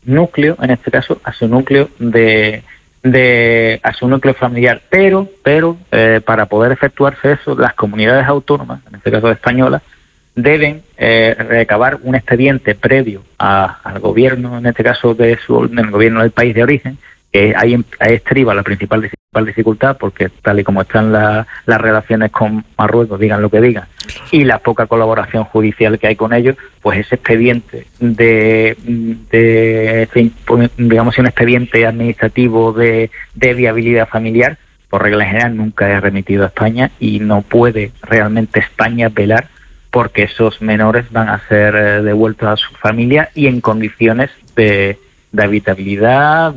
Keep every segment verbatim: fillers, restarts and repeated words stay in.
núcleo, en este caso, a su núcleo de, de a su núcleo familiar. Pero, pero eh, para poder efectuarse eso, las comunidades autónomas, en este caso españolas, deben eh, recabar un expediente previo a, al gobierno, en este caso de su, del gobierno del país de origen, que ahí, ahí estriba la principal, principal dificultad, porque tal y como están la, las relaciones con Marruecos, digan lo que digan, y la poca colaboración judicial que hay con ellos, pues ese expediente de, de digamos, un expediente administrativo de, de viabilidad familiar, por regla general nunca es remitido a España, y no puede realmente España velar porque esos menores van a ser devueltos a su familia y en condiciones de, de habitabilidad,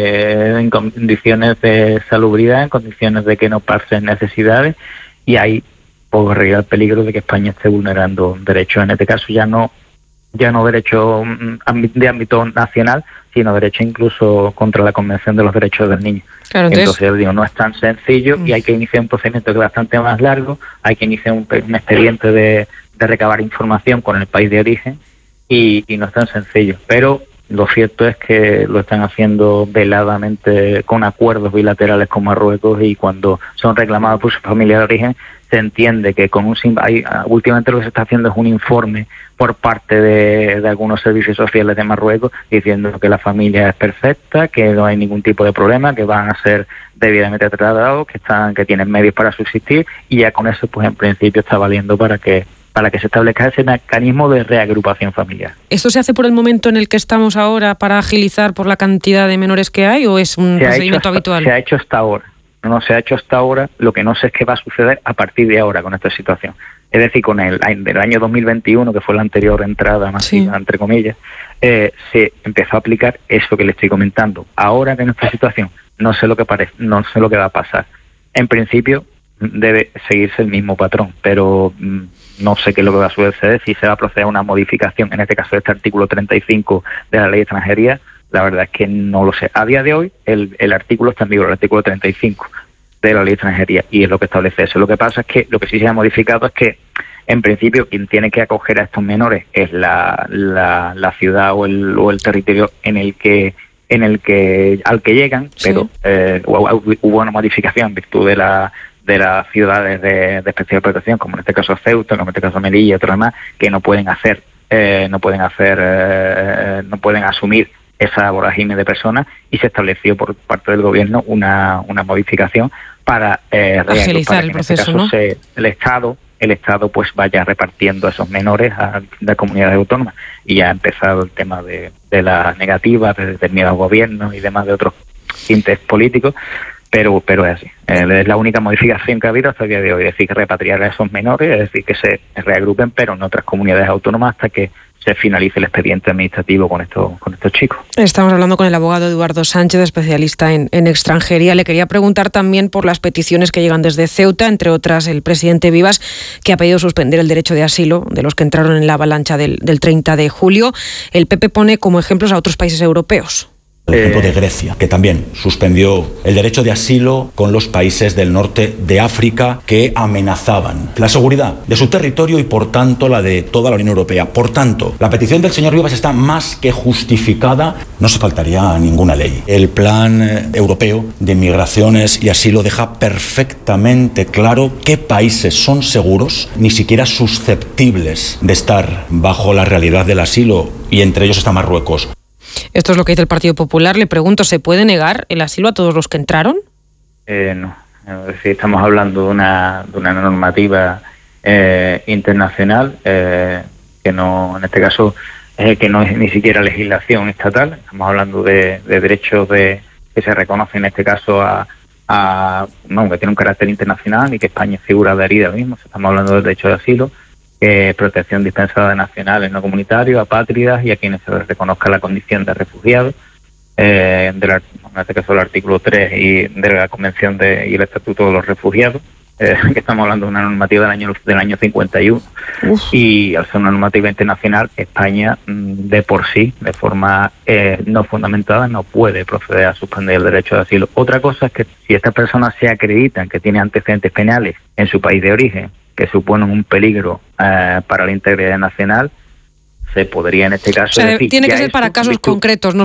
de, en condiciones de salubridad, en condiciones de que no pasen necesidades, y hay correría el peligro de que España esté vulnerando derechos, en este caso ya no ya no derechos de ámbito nacional, sino derechos incluso contra la Convención de los Derechos del Niño. Claro, entonces, entonces digo, no es tan sencillo y hay que iniciar un procedimiento que es bastante más largo, hay que iniciar un, un expediente de, de recabar información con el país de origen y, y no es tan sencillo. Pero lo cierto es que lo están haciendo veladamente con acuerdos bilaterales con Marruecos, y cuando son reclamados por su familia de origen se entiende que con un hay, últimamente lo que se está haciendo es un informe por parte de, de algunos servicios sociales de Marruecos diciendo que la familia es perfecta, que no hay ningún tipo de problema, que van a ser debidamente tratados, que están que tienen medios para subsistir, y ya con eso pues en principio está valiendo para que para que se establezca ese mecanismo de reagrupación familiar. ¿Esto se hace por el momento en el que estamos ahora para agilizar por la cantidad de menores que hay, o es un se procedimiento hasta, habitual? Se ha hecho hasta ahora. No se ha hecho hasta ahora. Lo que no sé es qué va a suceder a partir de ahora con esta situación. Es decir, con el del año dos mil veintiuno, que fue la anterior entrada masiva, sí, entre comillas, eh, se empezó a aplicar eso que le estoy comentando. Ahora en esta situación no sé lo que parece, no sé lo que va a pasar. En principio debe seguirse el mismo patrón, pero mmm, no sé qué es lo que va a suceder, si se va a proceder a una modificación, en este caso de este artículo treinta y cinco de la Ley de Extranjería. La verdad es que no lo sé. A día de hoy el, el artículo está en vigor, el artículo treinta y cinco de la Ley de Extranjería, y es lo que establece eso. Lo que pasa es que lo que sí se ha modificado es que en principio quien tiene que acoger a estos menores es la, la, la ciudad o el, o el territorio en el que en el que al que llegan, sí, pero eh, hubo una modificación en virtud de la de las ciudades de, de especial protección, como en este caso Ceuta, como en este caso Melilla y otras más, que no pueden hacer, eh, no pueden hacer, eh, no pueden asumir esa vorágine de personas, y se estableció por parte del gobierno una, una modificación para eh, agilizar el proceso, este caso, ¿no? se, el Estado, el Estado pues vaya repartiendo a esos menores a las comunidades autónomas, y ya ha empezado el tema de, de las negativas, de determinados gobiernos y demás de otros tintes políticos. Pero pero es así, eh, es la única modificación que ha habido hasta el día de hoy, es decir, que repatriar a esos menores, es decir, que se reagrupen, pero en otras comunidades autónomas hasta que se finalice el expediente administrativo con estos con estos chicos. Estamos hablando con el abogado Eduardo Sánchez, especialista en, en extranjería. Le quería preguntar también por las peticiones que llegan desde Ceuta, entre otras el presidente Vivas, que ha pedido suspender el derecho de asilo de los que entraron en la avalancha del, del treinta de julio. El P P pone como ejemplos a otros países europeos. El ejemplo de Grecia, que también suspendió el derecho de asilo con los países del norte de África que amenazaban la seguridad de su territorio y, por tanto, la de toda la Unión Europea. Por tanto, la petición del señor Vivas está más que justificada. No se faltaría ninguna ley. El plan europeo de migraciones y asilo deja perfectamente claro qué países son seguros, ni siquiera susceptibles de estar bajo la realidad del asilo, y entre ellos está Marruecos. Esto es lo que dice el Partido Popular. Le pregunto, ¿se puede negar el asilo a todos los que entraron? Eh, no. Es decir, estamos hablando de una, de una normativa eh, internacional eh, que no, en este caso, eh, que no es ni siquiera legislación estatal. Estamos hablando de, de derechos de, que se reconocen, en este caso, a, a no, que tiene un carácter internacional y que España figura adherida al mismo. Estamos hablando del derecho de asilo, Eh, protección dispensada de nacionales no comunitarios, apátridas y a quienes se les reconozca la condición de refugiados, eh, de la, en este caso el artículo tres y de la Convención de, y el Estatuto de los Refugiados, eh, que estamos hablando de una normativa del año del año cincuenta y uno. Uf. Y al ser una normativa internacional, España de por sí, de forma eh, no fundamentada, no puede proceder a suspender el derecho de asilo. Otra cosa es que si estas personas se acreditan que tienen antecedentes penales en su país de origen, que suponen un peligro eh, para la integridad nacional, se podría en este caso... O sea, decir, tiene que ser para casos concretos, no